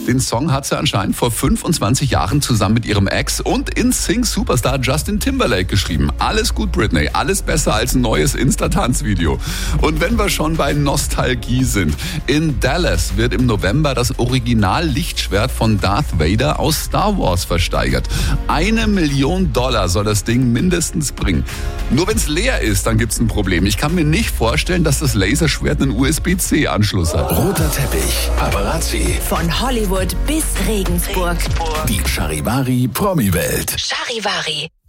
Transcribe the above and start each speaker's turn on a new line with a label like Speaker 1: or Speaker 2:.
Speaker 1: Den Song hat sie anscheinend vor 25 Jahren zusammen mit ihrem Ex und InSync-Superstar Justin Timberlake geschrieben. Alles gut, Britney, alles besser als ein neues Insta-Tanzvideo. Und wenn wir schon bei Nostalgie sind, in Dallas wird im November das Original-Lichtschwert von Darth Vader aus Star Wars versteigert. $1 Million soll das Ding mindestens bringen. Nur wenn es leer ist, dann gibt's ein Problem. Ich kann mir nicht vorstellen, dass das Laserschwert einen USB-C-Anschluss hat.
Speaker 2: Roter Teppich, Paparazzi.
Speaker 3: Von Hollywood bis Regensburg.
Speaker 2: Die Charivari Promi-Welt.
Speaker 3: Charivari.